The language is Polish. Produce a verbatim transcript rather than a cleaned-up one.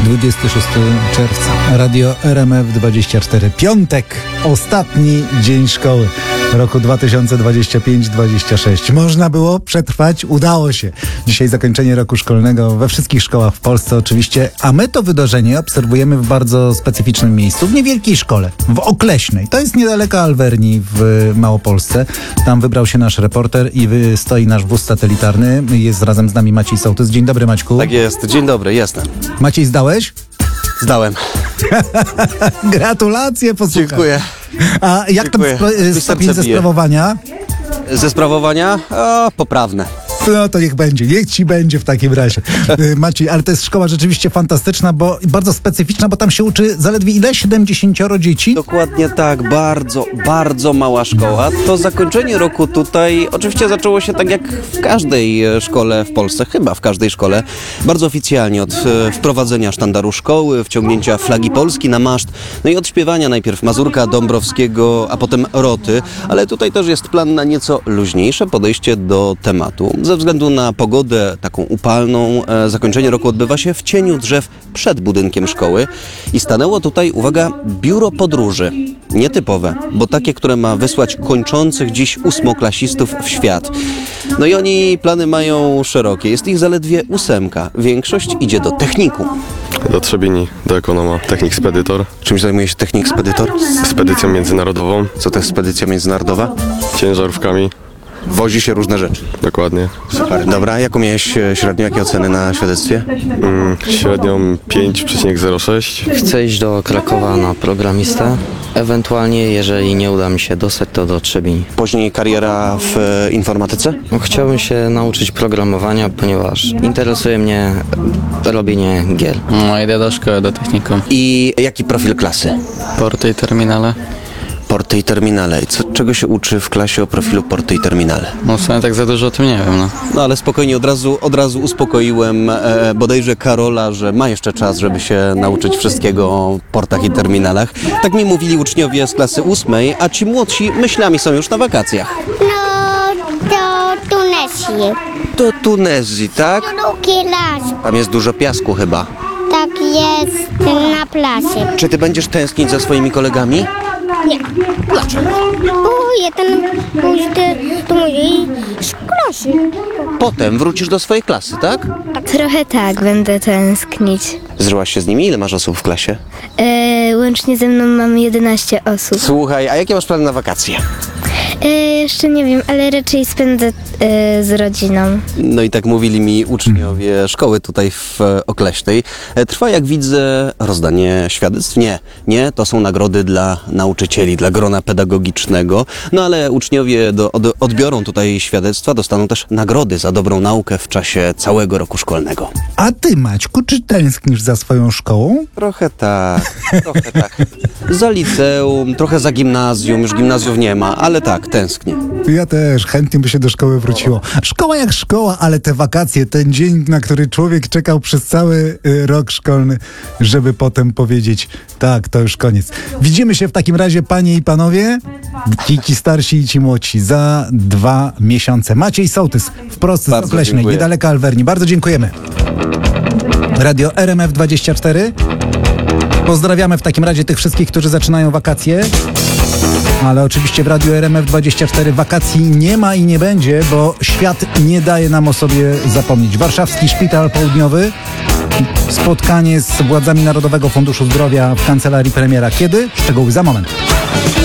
dwudziestego szóstego czerwca. Radio R M F dwadzieścia cztery. Piątek. Ostatni dzień szkoły roku dwa tysiące dwudziestego piątego dwudziestego szóstego. Można było przetrwać. Udało się. Dzisiaj zakończenie roku szkolnego we wszystkich szkołach w Polsce oczywiście, a my to wydarzenie obserwujemy w bardzo specyficznym miejscu, w niewielkiej szkole, w Okleśnej. To jest niedaleko Alverni w Małopolsce. Tam wybrał się nasz reporter i stoi nasz wóz satelitarny. Jest razem z nami Maciej Sołtys. Dzień dobry, Maćku. Tak jest. Dzień dobry, jestem. Maciej, zdałeś? Zdałem. Gratulacje, posłuchaj. Dziękuję. A jak Dziękuję. tam spro- stopień ze sprawowania? Ze sprawowania? O, poprawne. No to niech będzie, niech ci będzie w takim razie. Maciej, ale to jest szkoła rzeczywiście fantastyczna, bo bardzo specyficzna, bo tam się uczy zaledwie ile? siedemdziesięcioro dzieci? Dokładnie tak, bardzo, bardzo mała szkoła. To zakończenie roku tutaj oczywiście zaczęło się tak jak w każdej szkole w Polsce, chyba w każdej szkole, bardzo oficjalnie od e, wprowadzenia sztandaru szkoły, wciągnięcia flagi Polski na maszt, no i odśpiewania najpierw Mazurka Dąbrowskiego, a potem Roty, ale tutaj też jest plan na nieco luźniejsze podejście do tematu. Ze względu na pogodę taką upalną, e, zakończenie roku odbywa się w cieniu drzew przed budynkiem szkoły i stanęło tutaj, uwaga, biuro podróży. Nietypowe, bo takie, które ma wysłać kończących dziś ósmoklasistów w świat. No i oni plany mają szerokie. Jest ich zaledwie ósemka. Większość idzie do techniku. Do Trzebini, do Ekonoma, technik spedytor, Czymś zajmuje się technik spedytor? spedycją międzynarodową, Co to jest spedycja międzynarodowa? ciężarówkami, Wozi się różne rzeczy. dokładnie. Super. Dobra, jaką miałeś e, średnią, jakie oceny na świadectwie? Mm, średnią pięć przecinek zero sześć. Chcę iść do Krakowa na programistę. Ewentualnie, jeżeli nie uda mi się dostać, to do Trzebini. Później kariera w e, informatyce? No, chciałbym się nauczyć programowania, ponieważ interesuje mnie robienie gier. No, idę do szkoły, do technikum. I jaki profil klasy? Porty i terminale. Porty i terminale. I co, czego się uczy w klasie o profilu porty i terminale? No w sumie tak za dużo o tym nie wiem, no. No ale spokojnie, od razu, od razu uspokoiłem e, bodajże Karola, że ma jeszcze czas, żeby się nauczyć wszystkiego o portach i terminalach. Tak mi mówili uczniowie z klasy ósmej, a ci młodsi myślami są już na wakacjach. No, do Tunezji. Do Tunezji, tak? Drugi raz. Tam jest dużo piasku chyba. Tak jest na plaży. Czy ty będziesz tęsknić za swoimi kolegami? Nie. Dlaczego? Bo jeden pójdzie do mojej klasy. Potem wrócisz do swojej klasy, tak? Trochę tak, będę tęsknić. Zżyłaś się z nimi? Ile masz osób w klasie? E, łącznie ze mną mam jedenaście osób. Słuchaj, a jakie masz plany na wakacje? E, jeszcze nie wiem, ale raczej spędzę e, z rodziną. No i tak mówili mi uczniowie szkoły tutaj w e, Okleśnej. E, Trwa, jak widzę, rozdanie świadectw. Nie, nie, to są nagrody dla nauczycieli, dla grona pedagogicznego. No ale uczniowie do, od, odbiorą tutaj świadectwa, dostaną też nagrody za dobrą naukę w czasie całego roku szkolnego. A ty, Maćku, czy tęsknisz za swoją szkołą? Trochę tak, trochę tak. Za liceum, trochę za gimnazjum, już gimnazjów nie ma, ale tak, tęsknię. Ja też, chętnie by się do szkoły wróciło. Szkoła jak szkoła, ale te wakacje, ten dzień, na który człowiek czekał przez cały y, rok szkolny, żeby potem powiedzieć, tak, to już koniec. Widzimy się w takim razie, panie i panowie, ci, ci starsi i ci młodsi, za dwa miesiące. Maciej Sołtys, wprost z Bardzo Okleśnej, dziękuję. niedaleko Alverni. Bardzo dziękujemy. Radio R M F dwadzieścia cztery. Pozdrawiamy w takim razie tych wszystkich, którzy zaczynają wakacje. Ale oczywiście w Radiu R M F dwadzieścia cztery wakacji nie ma i nie będzie, bo świat nie daje nam o sobie zapomnieć. Warszawski Szpital Południowy, spotkanie z władzami Narodowego Funduszu Zdrowia w kancelarii premiera. Kiedy? Szczegóły za moment.